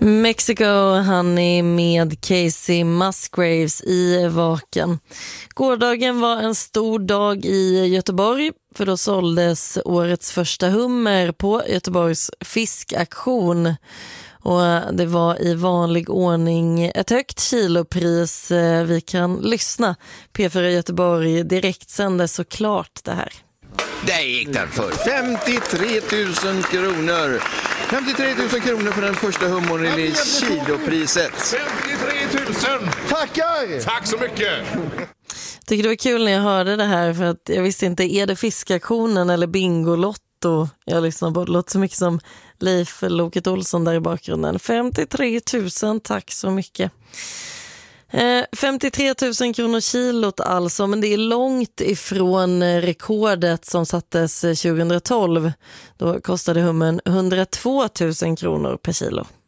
Mexico Honey med Casey Musgraves i Vaken. Gårdagen var en stor dag i Göteborg, för då såldes årets första hummer på Göteborgs fiskaktion. Och det var i vanlig ordning ett högt kilopris. Vi kan lyssna. P4 Göteborg direkt sände såklart det här. Där gick den för 53 000 kronor. 53 000 kronor för den första hummern i kilopriset. 53 000! Tackar! Tack så mycket! Tycker det var kul när jag hörde det här, för att jag visste inte, är det fiskaktionen eller Bingolotto? Jag lyssnar på det, låter så mycket som Leif Loket Olsson där i bakgrunden. 53 000, tack så mycket. 53 000 kronor kilot alltså, men det är långt ifrån rekordet som sattes 2012. Då kostade hummen 102 000 kronor per kilo.